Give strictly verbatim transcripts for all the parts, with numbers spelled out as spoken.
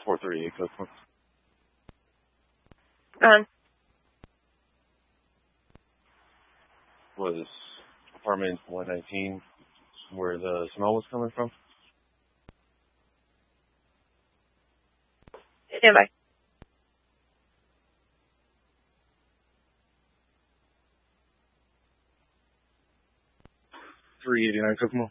four thirty-eight Cookman. Um, Was apartment one nineteen where the smell was coming from? stand by. three eighty-nine Cookman.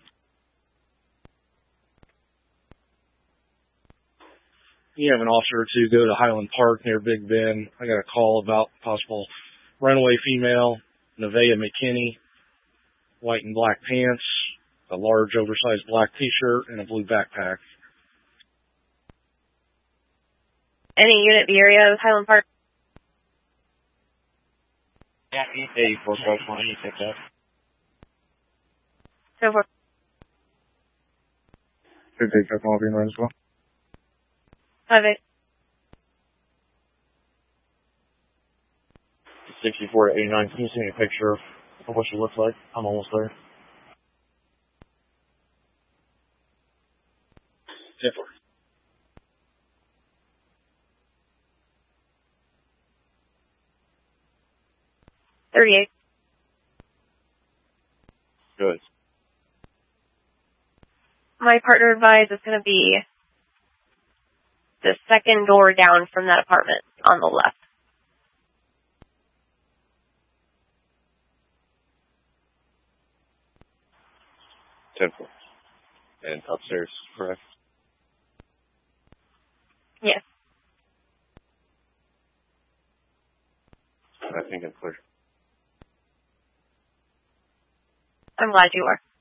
You have an officer to go to Highland Park near Big Bend. I got a call about possible runaway female, Nevaeh McKinney, white and black pants, a large oversized black t-shirt, and a blue backpack. Any unit the area of Highland Park? Yeah, eight four four one. You take that. So for Could take that call being run as well. five eight. sixty-four to eighty-nine. Can you send me a picture of what she looks like? I'm almost there. ten four. thirty-eight. Good. My partner advised it's going to be the second door down from that apartment on the left. ten four. And upstairs, correct? Yes. I think I'm clear. I'm glad you are.